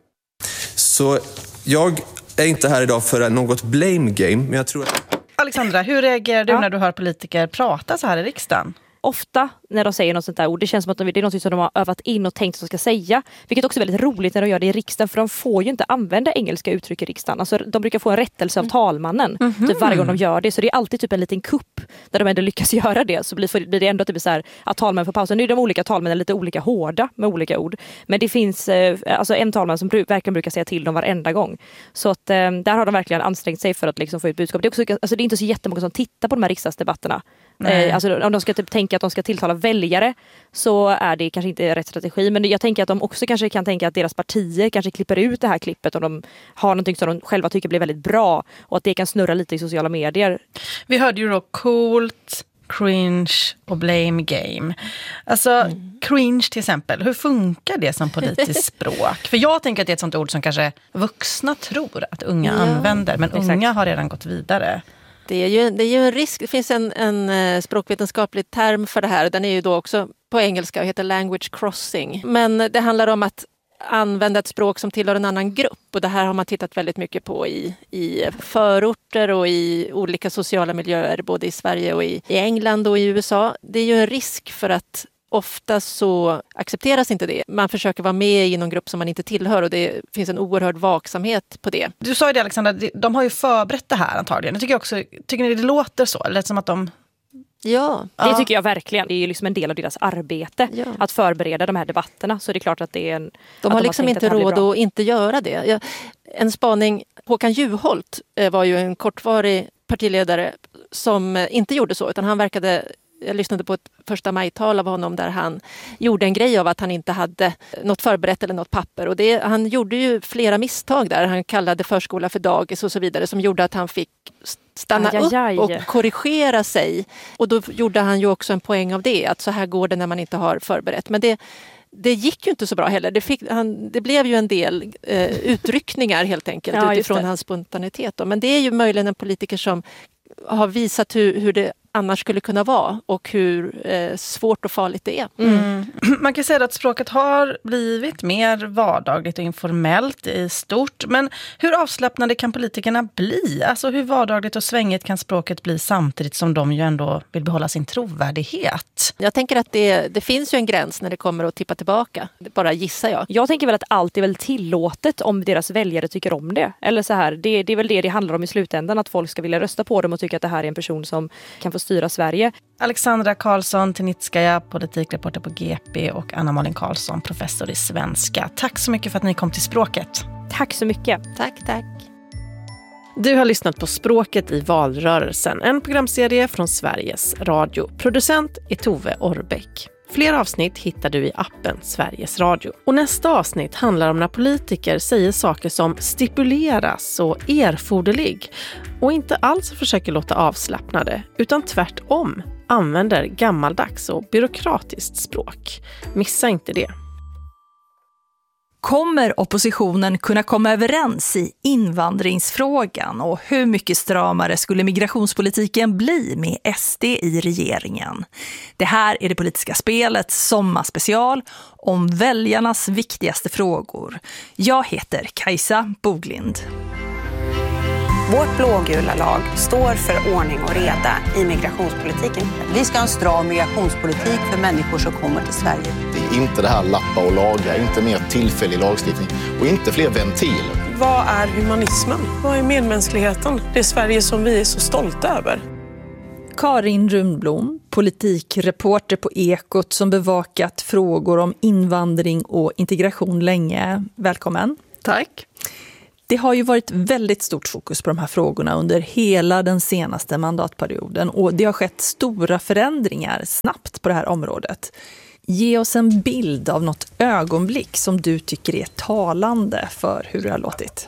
Så jag är inte här idag för något blame game, men jag tror att... Alexandra, hur reagerar du när du hör politiker prata så här i riksdagen? Ofta när de säger något sånt där ord, det känns som att det är något som de har övat in och tänkt att de ska säga. Vilket också är väldigt roligt när de gör det i riksdagen, för de får ju inte använda engelska uttryck i riksdagen. Alltså, de brukar få en rättelse av talmannen typ varje gång de gör det. Så det är alltid typ en liten kupp där de ändå lyckas göra det. Så blir det ändå typ så här att talmannen får pausa. Nu är de olika talmännen lite olika hårda med olika ord. Men det finns alltså en talman som verkligen brukar säga till dem varenda gång. Så att där har de verkligen ansträngt sig för att liksom få ut budskap. Det är, också, alltså, det är inte så jättemånga som tittar på de här riksdagsdebatterna. Alltså, om de ska typ tänka att de ska tilltala väljare, så är det kanske inte rätt strategi. Men jag tänker att de också kanske kan tänka att deras partier kanske klipper ut det här klippet om de har någonting som de själva tycker blir väldigt bra, och att det kan snurra lite i sociala medier. Vi hörde ju då coolt, cringe och blame game. Alltså cringe till exempel, hur funkar det som politiskt språk? För jag tänker att det är ett sånt ord som kanske vuxna tror att unga använder, men unga har redan gått vidare. Det är ju en risk. Det finns en språkvetenskaplig term för det här. Den är ju då också på engelska och heter language crossing. Men det handlar om att använda ett språk som tillhör en annan grupp. Och det här har man tittat väldigt mycket på i förorter och i olika sociala miljöer, både i Sverige och i England och i USA. Det är ju en risk för att ofta så accepteras inte det. Man försöker vara med i någon grupp som man inte tillhör, och det finns en oerhörd vaksamhet på det. Du sa ju det, Alexandra, de har ju förberett det här antagligen. Tycker ni det låter så? Eller som att de... Ja, det tycker jag verkligen. Det är ju liksom en del av deras arbete att förbereda de här debatterna. Så det är klart att det är en... De har liksom inte råd att inte göra det. En spaning, Håkan Juholt var ju en kortvarig partiledare som inte gjorde så, utan han verkade... Jag lyssnade på ett första majtal av honom där han gjorde en grej av att han inte hade något förberett eller något papper. Och han gjorde ju flera misstag där. Han kallade förskola för dagis och så vidare, som gjorde att han fick stanna upp och korrigera sig. Och då gjorde han ju också en poäng av det, att så här går det när man inte har förberett. Men det gick ju inte så bra heller. Det blev ju en del utryckningar helt enkelt utifrån hans spontanitet. Men det är ju möjligen en politiker som har visat hur det annars skulle kunna vara och hur svårt och farligt det är. Man kan säga att språket har blivit mer vardagligt och informellt i stort. Men hur avslappnade kan politikerna bli? Alltså hur vardagligt och svängigt kan språket bli samtidigt som de ju ändå vill behålla sin trovärdighet? Jag tänker att det finns ju en gräns när det kommer att tippa tillbaka. Det bara gissar jag. Jag tänker väl att allt är väl tillåtet om deras väljare tycker om det. Eller så här, det är väl det handlar om i slutändan, att folk ska vilja rösta på dem och tycka att det här är en person som kan få styra Sverige. Alexandra Karlsson Tenitskaja, politikreporter på GP, och Anna-Malin Karlsson, professor i svenska. Tack så mycket för att ni kom till Språket. Tack så mycket. Tack. Du har lyssnat på Språket i valrörelsen, en programserie från Sveriges Radio. Producent är Tove Orbeck. Fler avsnitt hittar du i appen Sveriges Radio. Och nästa avsnitt handlar om när politiker säger saker som stipuleras och erforderlig och inte alls försöker låta avslappnade, utan tvärtom använder gammaldags och byråkratiskt språk. Missa inte det. Kommer oppositionen kunna komma överens i invandringsfrågan, och hur mycket stramare skulle migrationspolitiken bli med SD i regeringen? Det här är det politiska spelets sommarspecial om väljarnas viktigaste frågor. Jag heter Kajsa Boglind. Vårt blågula lag står för ordning och reda i migrationspolitiken. Vi ska ha en stram migrationspolitik för människor som kommer till Sverige. Det är inte det här lappa och laga, inte mer tillfällig lagstiftning och inte fler ventiler. Vad är humanismen? Vad är medmänskligheten? Det är Sverige som vi är så stolta över. Karin Rundblom, politikreporter på Ekot som bevakat frågor om invandring och integration länge. Välkommen. Tack. Det har ju varit väldigt stort fokus på de här frågorna under hela den senaste mandatperioden och det har skett stora förändringar snabbt på det här området. Ge oss en bild av något ögonblick som du tycker är talande för hur det har låtit.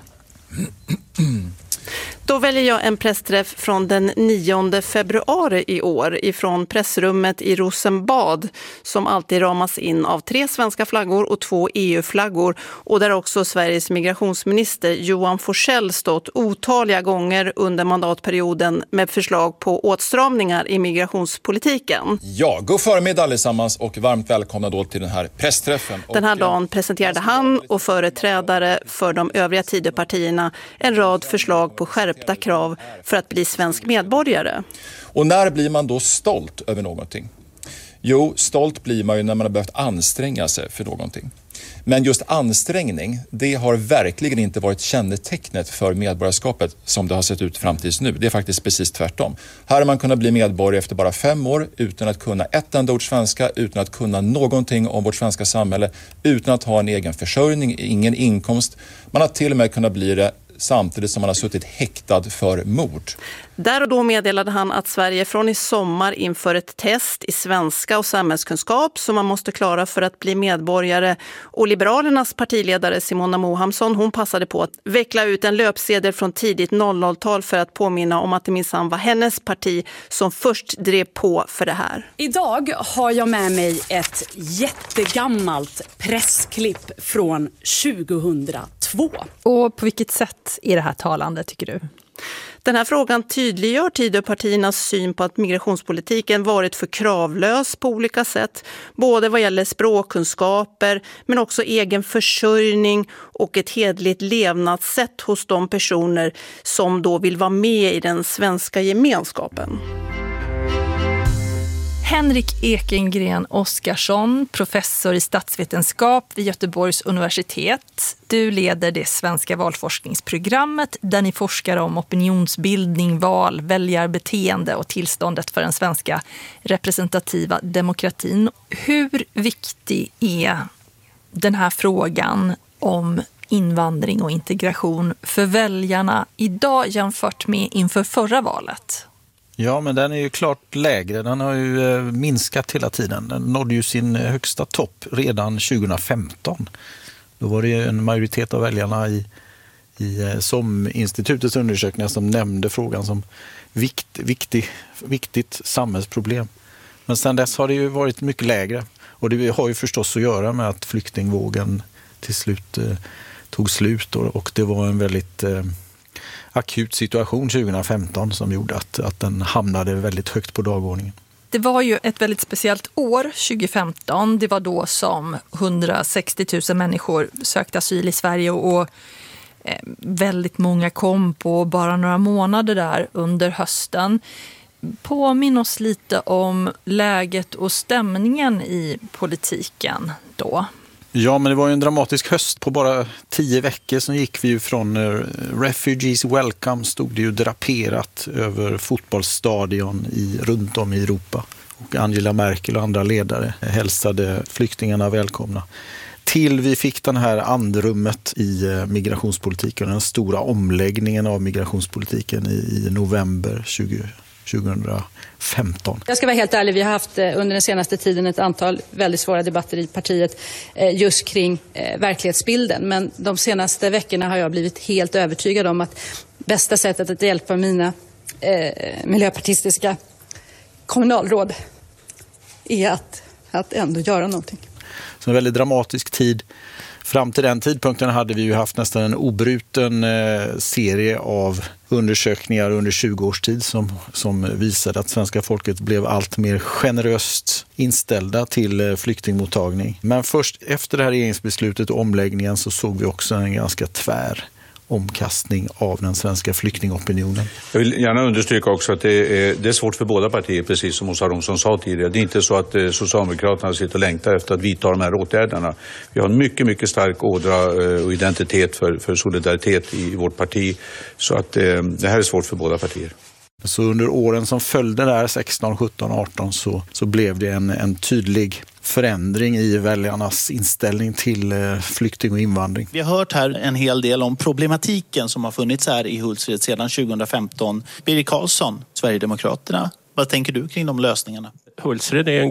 Då väljer jag en pressträff från den 9 februari i år ifrån pressrummet i Rosenbad som alltid ramas in av 3 svenska flaggor och 2 EU-flaggor och där också Sveriges migrationsminister Johan Forssell stått otaliga gånger under mandatperioden med förslag på åtstramningar i migrationspolitiken. Ja, god förmiddag allesammans och varmt välkomna då till den här pressträffen. Den här dagen presenterade han och företrädare för de övriga Tidöpartierna en rad förslag på skärpta krav för att bli svensk medborgare. Och när blir man då stolt över någonting? Jo, stolt blir man ju när man har behövt anstränga sig för någonting. Men just ansträngning, det har verkligen inte varit kännetecknet för medborgarskapet som det har sett ut fram tills nu. Det är faktiskt precis tvärtom. Här har man kunnat bli medborgare efter bara 5 år utan att kunna ett enda ord svenska, utan att kunna någonting om vårt svenska samhälle, utan att ha en egen försörjning, ingen inkomst. Man har till och med kunnat bli det samtidigt som man har suttit häktad för mord. Där och då meddelade han att Sverige från i sommar inför ett test i svenska och samhällskunskap som man måste klara för att bli medborgare. Och Liberalernas partiledare Simona Mohamsson, hon passade på att veckla ut en löpsedel från tidigt 00-tal för att påminna om att det minsann var hennes parti som först drev på för det här. Idag har jag med mig ett jättegammalt pressklipp från 2002. Och på vilket sätt är det här talande tycker du? Den här frågan tydliggör Tidöpartiernas syn på att migrationspolitiken varit för kravlös på olika sätt. Både vad gäller språkkunskaper men också egen försörjning och ett hedligt levnadssätt hos de personer som då vill vara med i den svenska gemenskapen. Henrik Ekengren Oskarsson, professor i statsvetenskap vid Göteborgs universitet. Du leder det svenska valforskningsprogrammet där ni forskar om opinionsbildning, val, väljarbeteende och tillståndet för den svenska representativa demokratin. Hur viktig är den här frågan om invandring och integration för väljarna idag jämfört med inför förra valet? Ja, men den är ju klart lägre. Den har ju minskat hela tiden. Den nådde ju sin högsta topp redan 2015. Då var det en majoritet av väljarna som institutets undersökningar som nämnde frågan som viktigt samhällsproblem. Men sedan dess har det ju varit mycket lägre. Och det har ju förstås att göra med att flyktingvågen till slut tog slut. Och det var en väldigt akut situation 2015 som gjorde att den hamnade väldigt högt på dagordningen. Det var ju ett väldigt speciellt år 2015. Det var då som 160 000 människor sökte asyl i Sverige och väldigt många kom på bara några månader där under hösten. Påminn oss lite om läget och stämningen i politiken då. Ja, men det var ju en dramatisk höst. På bara 10 veckor så gick vi ju från Refugees Welcome, stod det ju draperat över fotbollsstadion runt om i Europa. Och Angela Merkel och andra ledare hälsade flyktingarna välkomna. Till vi fick den här andrummet i migrationspolitiken, den stora omläggningen av migrationspolitiken i november 2015. Jag ska vara helt ärlig, vi har haft under den senaste tiden ett antal väldigt svåra debatter i partiet just kring verklighetsbilden. Men de senaste veckorna har jag blivit helt övertygad om att bästa sättet att hjälpa mina miljöpartistiska kommunalråd är att ändå göra någonting. Så en väldigt dramatisk tid. Fram till den tidpunkten hade vi ju haft nästan en obruten serie av undersökningar under 20 års tid som visade att svenska folket blev allt mer generöst inställda till flyktingmottagning. Men först efter det här regeringsbeslutet och omläggningen så såg vi också en ganska tvär omkastning av den svenska flyktingopinionen. Jag vill gärna understryka också att det är svårt för båda partier, precis som Åsa Romson sa tidigare. Det är inte så att Socialdemokraterna sitter och längtar efter att vidta de här åtgärderna. Vi har en mycket, mycket stark ådra och identitet för solidaritet i vårt parti. Så att det här är svårt för båda partier. Så under åren som följde där, 16, 17, 18, så blev det en tydlig förändring i väljarnas inställning till flykting och invandring. Vi har hört här en hel del om problematiken som har funnits här i Hultsfred sedan 2015. Birger Karlsson, Sverigedemokraterna, vad tänker du kring de lösningarna? Hultsfred är en